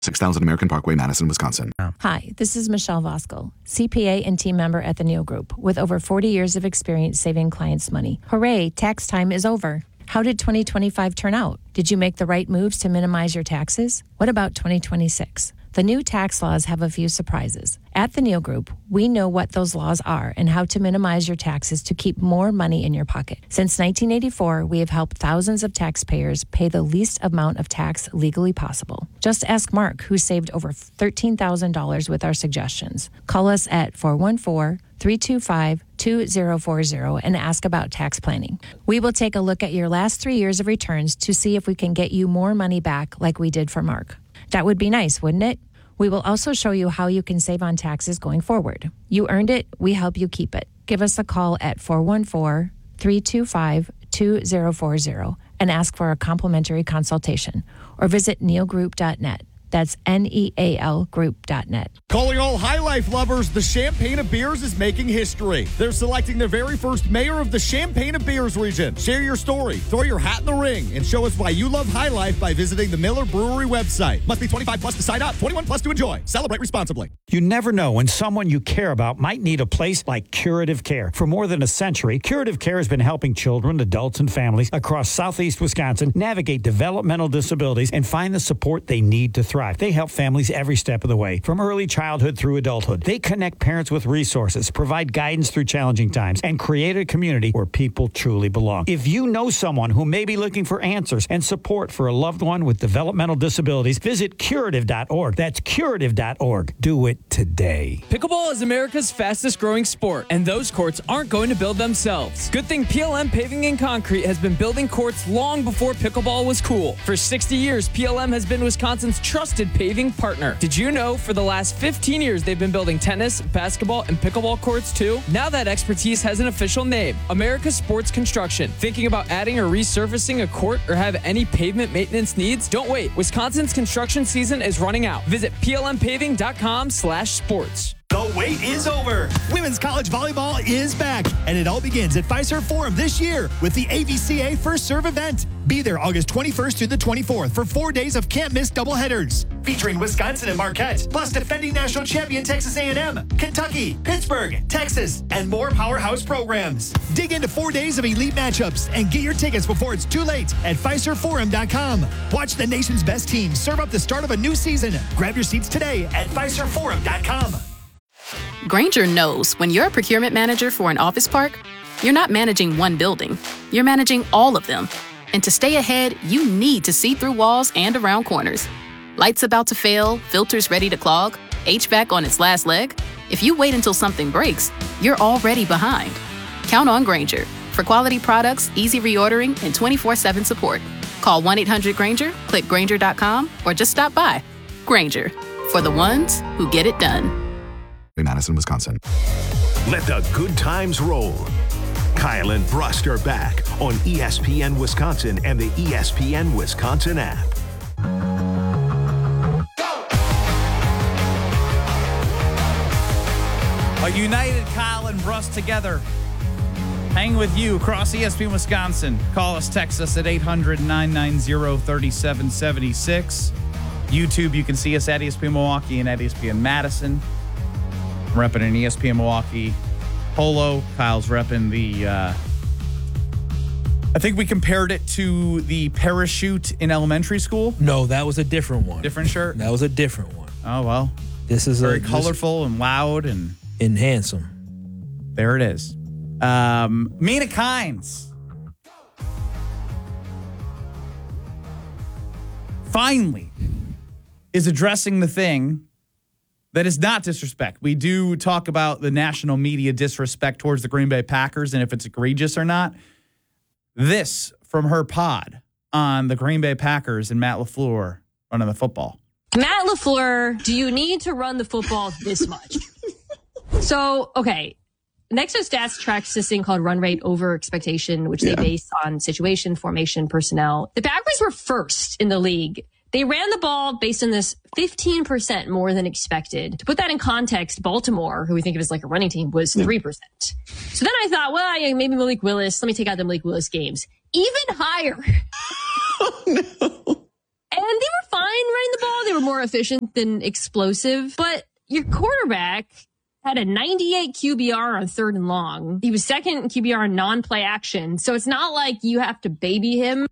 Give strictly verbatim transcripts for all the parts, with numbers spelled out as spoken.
six thousand American Parkway, Madison, Wisconsin. Hi, this is Michelle Voskel, C P A and team member at the Neal Group with over forty years of experience saving clients money. Hooray, tax time is over. How did twenty twenty-five turn out? Did you make the right moves to minimize your taxes? What about twenty twenty-six? The new tax laws have a few surprises. At the Neal Group, we know what those laws are and how to minimize your taxes to keep more money in your pocket. Since nineteen eighty-four, we have helped thousands of taxpayers pay the least amount of tax legally possible. Just ask Mark, who saved over thirteen thousand dollars with our suggestions. Call us at four one four, three two five, two zero four zero and ask about tax planning. We will take a look at your last three years of returns to see if we can get you more money back like we did for Mark. That would be nice, wouldn't it? We will also show you how you can save on taxes going forward. You earned it, we help you keep it. Give us a call at four one four, three two five, two zero four zero and ask for a complimentary consultation or visit neal group dot net. That's N E A L group dot net. Calling all High Life lovers, the Champaign of Beers is making history. They're selecting their very first mayor of the Champaign of Beers region. Share your story, throw your hat in the ring, and show us why you love High Life by visiting the Miller Brewery website. Must be twenty-five plus to sign up, twenty-one plus to enjoy. Celebrate responsibly. You never know when someone you care about might need a place like Curative Care. For more than a century, Curative Care has been helping children, adults, and families across southeast Wisconsin navigate developmental disabilities and find the support they need to thrive. They help families every step of the way, from early childhood through adulthood. They connect parents with resources, provide guidance through challenging times, and create a community where people truly belong. If you know someone who may be looking for answers and support for a loved one with developmental disabilities, visit curative dot org. That's curative dot org. Do it today. Pickleball is America's fastest growing sport, and those courts aren't going to build themselves. Good thing P L M Paving and Concrete has been building courts long before pickleball was cool. For sixty years, P L M has been Wisconsin's trusted paving partner. Did you know for the last fifteen years they've been building tennis, basketball, and pickleball courts too? Now that expertise has an official name, America's Sports Construction. Thinking about adding or resurfacing a court or have any pavement maintenance needs? Don't wait. Wisconsin's construction season is running out. Visit P L M paving dot com slash sports. The wait is over. Women's college volleyball is back, and it all begins at Fiserv Forum this year with the A V C A First Serve event. Be there August twenty-first through the twenty-fourth for four days of can't-miss doubleheaders, featuring Wisconsin and Marquette, plus defending national champion Texas A and M, Kentucky, Pittsburgh, Texas, and more powerhouse programs. Dig into four days of elite matchups and get your tickets before it's too late at Fiserv Forum dot com. Watch the nation's best teams serve up the start of a new season. Grab your seats today at Fiserv Forum dot com. Grainger knows when you're a procurement manager for an office park, you're not managing one building, you're managing all of them. And to stay ahead, you need to see through walls and around corners. Lights about to fail, filters ready to clog, H V A C on its last leg. If you wait until something breaks, you're already behind. Count on Grainger for quality products, easy reordering, and twenty-four seven support. Call one eight hundred Grainger, click Grainger dot com, or just stop by. Grainger, for the ones who get it done. Madison, Wisconsin. Let the good times roll. Kyle and Brust are back on E S P N Wisconsin and the E S P N Wisconsin app. A united Kyle and Brust together. Hang with you across E S P N Wisconsin. Call us, text us at eight hundred, nine nine zero, three seven seven six. YouTube, you can see us at E S P N Milwaukee and at E S P N Madison. I'm repping an E S P N Milwaukee polo. Kyle's repping the, uh, I think we compared it to the parachute in elementary school. No, that was a different one. Different shirt? That was a different one. Oh, well. This is very a, colorful and loud and... and handsome. There it is. Um, Mina Kimes. Finally is addressing the thing that is not disrespect. We do talk about the national media disrespect towards the Green Bay Packers and if it's egregious or not. This from her pod on the Green Bay Packers and Matt LaFleur running the football. Matt LaFleur, do you need to run the football this much? So, okay. Next to Stats tracks this thing called run rate over expectation, which yeah. they base on situation, formation, personnel. The Packers were first in the league. They ran the ball based on this fifteen percent more than expected. To put that in context, Baltimore, who we think of as like a running team, was three percent. So then I thought, well, yeah, maybe Malik Willis. Let me take out the Malik Willis games. Even higher. Oh, no. and they were fine running the ball. They were more efficient than explosive. But your quarterback had a ninety-eight Q B R on third and long. He was second in Q B R on non-play action. So it's not like you have to baby him.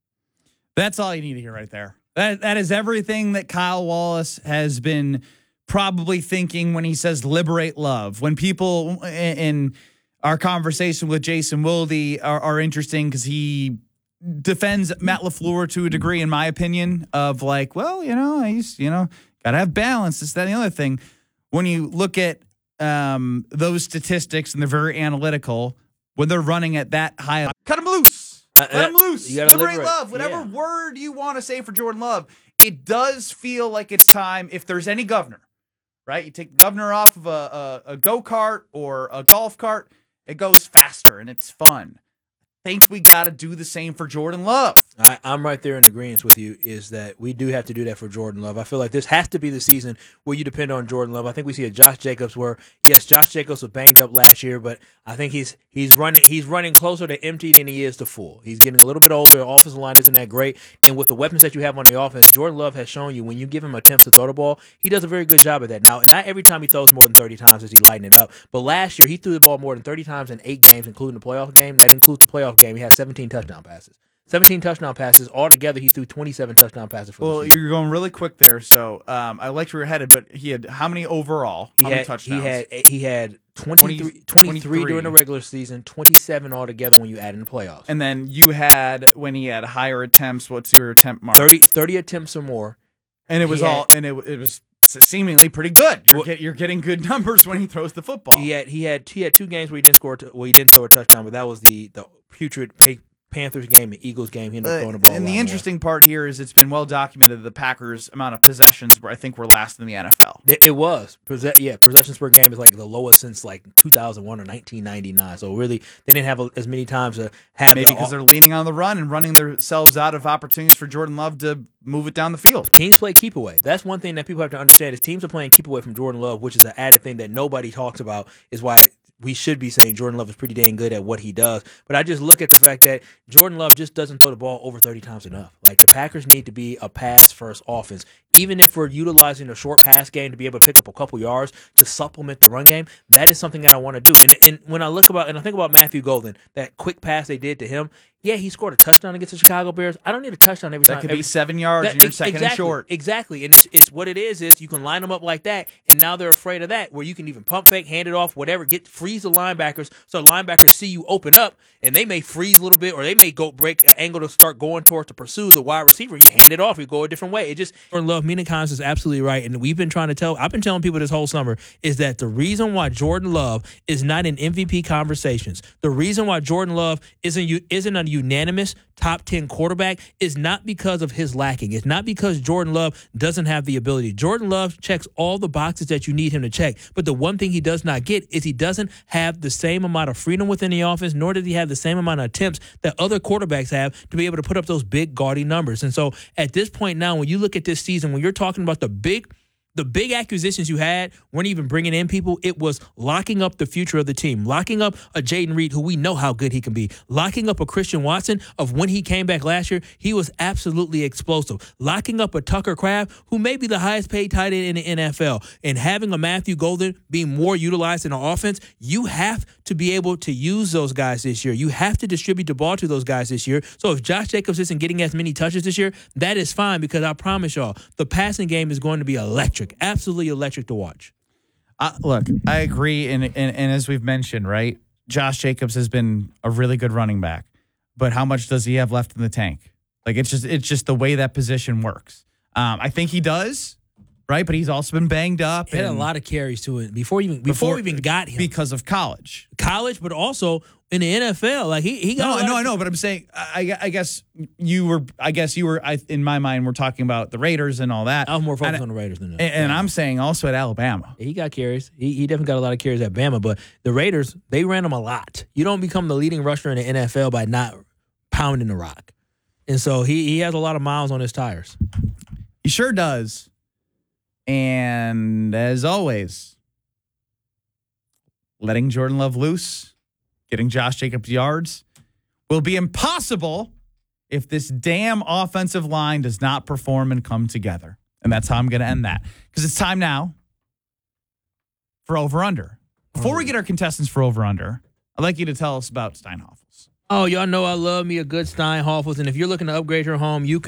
That's all you need to hear right there. That That is everything that Kyle Wallace has been probably thinking when he says liberate love. When people in our conversation with Jason Wilde are, are interesting because he defends Matt LaFleur to a degree, in my opinion, of like, well, you know, he's, you know, got to have balance, this, that, and the other thing. When you look at um, those statistics and they're very analytical, when they're running at that high, cut them loose. Uh, Let him loose. Liberate, liberate love. Whatever yeah. word you want to say for Jordan Love, it does feel like it's time, if there's any governor, right? You take the governor off of a, a, a go-kart or a golf cart, it goes faster and it's fun. I think we got to do the same for Jordan Love. I, I'm right there in agreement with you, is that we do have to do that for Jordan Love. I feel like this has to be the season where you depend on Jordan Love. I think we see a Josh Jacobs where, yes, Josh Jacobs was banged up last year, but I think he's he's running he's running closer to empty than he is to full. He's getting a little bit older. The offensive line isn't that great. And with the weapons that you have on the offense, Jordan Love has shown you when you give him attempts to throw the ball, he does a very good job of that. Now, not every time he throws more than thirty times does he lighten it up. But last year, he threw the ball more than thirty times in eight games, including the playoff game. That includes the playoff game. He had seventeen touchdown passes. seventeen touchdown passes. Altogether, he threw twenty-seven touchdown passes for Well, the season. you're going really quick there, so um, I liked where you're headed, but he had how many overall? He How had, many touchdowns? He had he had twenty-three, twenty-three during the regular season, twenty-seven altogether when you add in the playoffs. And then you had, when he had higher attempts, what's your attempt mark? thirty, thirty attempts or more. And it was He all, had- and it, it was seemingly pretty good. You're, Well- get, you're getting good numbers when he throws the football. He had he had he had two games where he didn't score. T- well, he didn't throw a touchdown, but that was the the putrid pa- Panthers game, the Eagles game. He ended up throwing the ball. Uh, and a the lot more. interesting part here is it's been well documented the Packers' amount of possessions where I think we're last in the N F L. It, it was. Posse- yeah, possessions per game is like the lowest since like two thousand one or nineteen ninety-nine. So really, they didn't have a, as many times to have Maybe the- because they're leaning on the run and running themselves out of opportunities for Jordan Love to move it down the field. Teams play keep away. That's one thing that people have to understand is teams are playing keep away from Jordan Love, which is an added thing that nobody talks about, is why we should be saying Jordan Love is pretty dang good at what he does. But I just look at the fact that Jordan Love just doesn't throw the ball over thirty times enough. Like, the Packers need to be a pass-first offense. Even if we're utilizing a short pass game to be able to pick up a couple yards to supplement the run game, that is something that I want to do. And, and when I look about and I think about Matthew Golden, that quick pass they did to him, yeah, he scored a touchdown against the Chicago Bears. I don't need a touchdown every That time. could every, be seven yards that- and you're second exactly, and short. Exactly. And it's, it's what it is, is you can line them up like that, and now they're afraid of that, where you can even pump fake, hand it off, whatever, get freeze the linebackers, so linebackers see you open up, and they may freeze a little bit, or they may go break an angle to start going towards to pursue the wide receiver. You hand it off, you go a different way. It just, Jordan Love, Mina Collins is absolutely right, and we've been trying to tell, I've been telling people this whole summer, is that the reason why Jordan Love is not in M V P conversations, the reason why Jordan Love isn't isn't a unanimous top ten quarterback is not because of his lacking. It's not because Jordan Love doesn't have the ability. Jordan Love checks all the boxes that you need him to check, but the one thing he does not get is he doesn't have the same amount of freedom within the offense, nor does he have the same amount of attempts that other quarterbacks have to be able to put up those big, gaudy numbers. And so at this point now, when you look at this season, when you're talking about the big The big acquisitions you had weren't even bringing in people. It was locking up the future of the team, locking up a Jaden Reed, who we know how good he can be, locking up a Christian Watson of when he came back last year, he was absolutely explosive, locking up a Tucker Kraft, who may be the highest paid tight end in the N F L, and having a Matthew Golden being more utilized in the offense. You have to be able to use those guys this year. You have to distribute the ball to those guys this year. So if Josh Jacobs isn't getting as many touches this year, that is fine, because I promise y'all, the passing game is going to be electric. Absolutely electric to watch. Uh, look, I agree, and, and and as we've mentioned, right, Josh Jacobs has been a really good running back, but how much does he have left in the tank? Like, it's just it's just the way that position works. Um, I think he does, right, but he's also been banged up. He had a lot of carries to it before even before, we even got him because of college, college, but also in the N F L. Like he he got. No, a lot no, of- I know, but I'm saying, I, I guess you were, I guess you were, I, in my mind, we're talking about the Raiders and all that. I was more focused and, on the Raiders than that. And, and I'm saying also at Alabama. He got carries. He, he definitely got a lot of carries at Bama, but the Raiders, they ran him a lot. You don't become the leading rusher in the N F L by not pounding the rock. And so he, he has a lot of miles on his tires. He sure does. And as always, letting Jordan Love loose, getting Josh Jacobs yards will be impossible if this damn offensive line does not perform and come together. And that's how I'm going to end that. Because it's time now for over-under. Before we get our contestants for over-under, I'd like you to tell us about Steinhoffels. Oh, y'all know I love me a good Steinhoffels. And if you're looking to upgrade your home, you can